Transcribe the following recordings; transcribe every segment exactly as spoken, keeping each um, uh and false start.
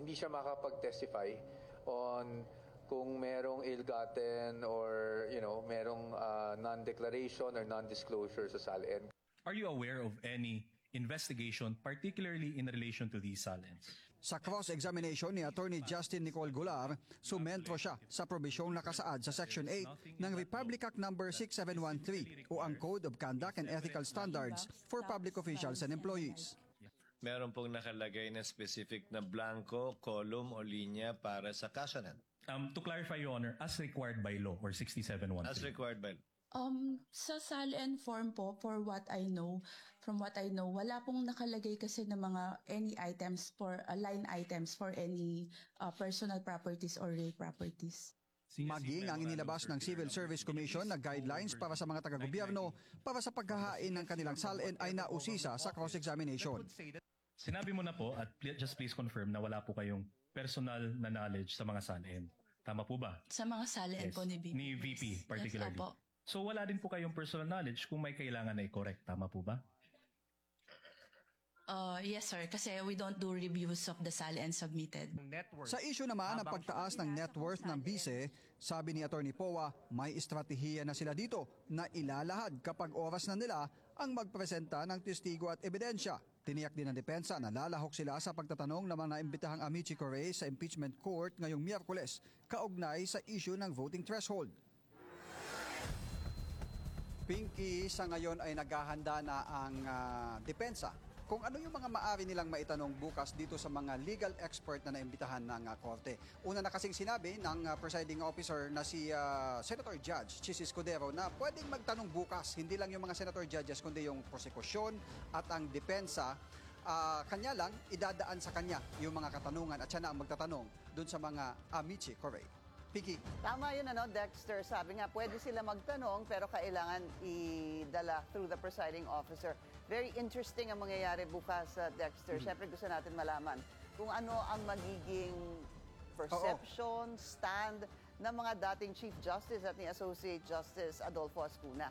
hindi siya makapag-testify on kung merong ill-gotten or, you know, merong uh, non-declaration or non-disclosure sa SALN. Are you aware of any investigation, particularly in relation to these SALNs? Sa cross-examination ni Attorney Justin Nicole Golar, sumentro siya sa probisyong nakasaad sa Section eight ng Republic Act number six seven one three o ang Code of Conduct and Ethical Standards for Public Officials and Employees. Meron pong nakalagay na specific na blanco, column o linya para sa kasanan. Um, to clarify, Your Honor, as required by law or sixty-seven one three. As required by law. Um, sa SALN form po, for what I know, from what I know, wala pong nakalagay kasi ng mga any items for, uh, line items for any uh, personal properties or real properties. Maging ang inilabas ng Civil Service Commission na guidelines para sa mga taga-gobyerno para sa paghahain ng kanilang SALN ay nausisa sa cross-examination. Sinabi mo na po at just please confirm na wala po kayong personal na knowledge sa mga SALN. Tama po ba? Sa mga SALN Yes. po ni V P. Ni V P particularly. Yes, opo. So wala din po kayong personal knowledge kung may kailangan na i-correct. Tama po ba? Uh, yes, sir. Kasi we don't do reviews of the SALN submitted. Sa issue naman ng pagtaas ng net worth ng bise, sabi ni Attorney Powa, may estratehiya na sila dito na ilalahad kapag oras na nila ang magpresenta ng testigo at ebidensya. Tiniyak din ng depensa na lalahok sila sa pagtatanong ng mga naimbitahang amici curiae sa impeachment court ngayong Miyerkules, kaugnay sa issue ng voting threshold. Pinky, sa ngayon ay naghahanda na ang uh, depensa kung ano yung mga maaari nilang maitanong bukas dito sa mga legal expert na naimbitahan ng uh, korte. Una na kasing sinabi ng uh, presiding officer na si uh, Senator Judge Chis Escudero na pwedeng magtanong bukas, hindi lang yung mga senator judges kundi yung prosekusyon at ang depensa. Uh, kanya lang, idadaan sa kanya yung mga katanungan at siya na ang magtatanong dun sa mga amici curiae. Pinky. Tama yun, ano, Dexter. Sabi nga, pwede sila magtanong pero kailangan idala through the presiding officer. Very interesting ang mangyayari bukas, uh, Dexter. Mm-hmm. Siyempre gusto natin malaman kung ano ang magiging perception, Oo. stand ng mga dating Chief Justice at ni Associate Justice Adolfo Ascuna.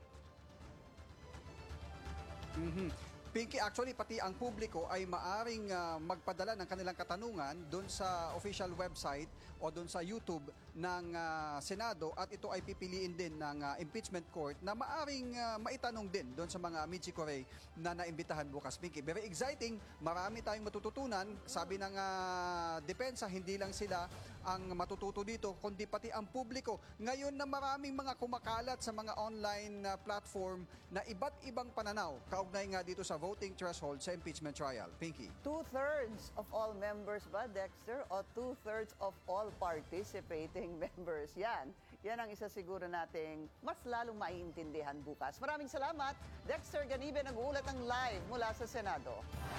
Mm-hmm. Pinky, actually pati ang publiko ay maaring uh, magpadala ng kanilang katanungan doon sa official website o doon sa YouTube ng uh, Senado at ito ay pipiliin din ng uh, impeachment court na maaring uh, maitanong din doon sa mga amici curiae na naimbitahan bukas. Pinky, very exciting. Marami tayong matututunan. Sabi ng uh, depensa, hindi lang sila ang matututo dito, kundi pati ang publiko. Ngayon na maraming mga kumakalat sa mga online uh, platform na iba't ibang pananaw kaugnay nga dito sa voting threshold sa impeachment trial. Pinky. Two-thirds of all members ba, Dexter? O two-thirds of all participating members? Yan. Yan ang isa siguro nating mas lalong maiintindihan bukas. Maraming salamat. Dexter Ganibe nag-uulat ng live mula sa Senado.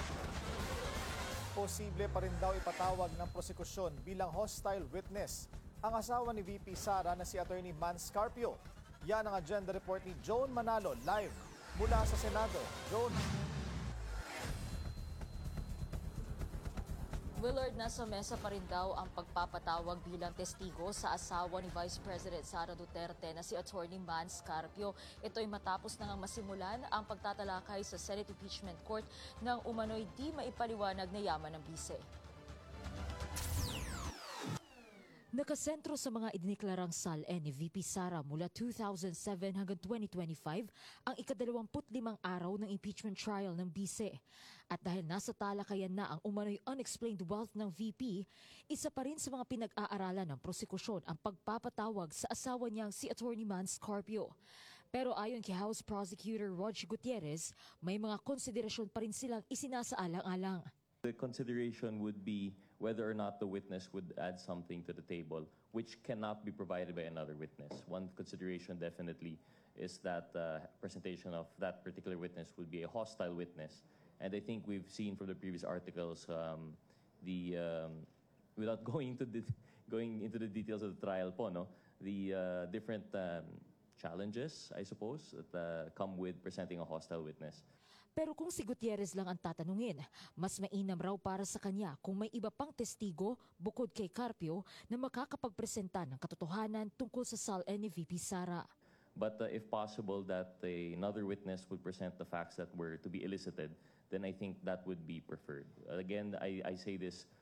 Posible pa rin daw ipatawag ng prosekusyon bilang hostile witness ang asawa ni V P Sara na si Attorney Man Scarpio. Yan ang agenda report ni Joan Manalo live mula sa Senado. Joan. Willard, nasa mesa pa rin daw ang pagpapatawag bilang testigo sa asawa ni Vice President Sara Duterte na si Attorney Man Scarpio. Ito ay matapos na ngang masimulan ang pagtatalakay sa Senate Impeachment Court ng umano'y di maipaliwanag na yaman ng bise. Nakasentro sa mga idineklarang SALN ni V P Sara mula two thousand seven hanggang twenty twenty-five ang ikadalawamput limang araw ng impeachment trial ng bise. At dahil nasa talakayan na ang umano'y unexplained wealth ng V P, isa pa rin sa mga pinag-aaralan ng prosekusyon ang pagpapatawag sa asawa niyang si Attorney Man Scarpio. Pero ayon kay House Prosecutor Roger Gutierrez, may mga konsiderasyon pa rin silang isinasaalang-alang. The consideration would be whether or not the witness would add something to the table which cannot be provided by another witness. One consideration definitely is that uh, presentation of that particular witness would be a hostile witness. And I think we've seen from the previous articles um, the um, without going into the going into the details of the trial po, no, the uh, different um, challenges, I suppose, that uh, come with presenting a hostile witness. Pero kung si Gutierrez lang ang tatanungin, mas mainam raw para sa kanya kung may iba pang testigo bukod kay Carpio na makakapagpresenta ng katotohanan tungkol sa SALN ni V P Sara. But uh, if possible that uh, another witness would present the facts that were to be elicited, then I think that would be preferred. Again, I, I say this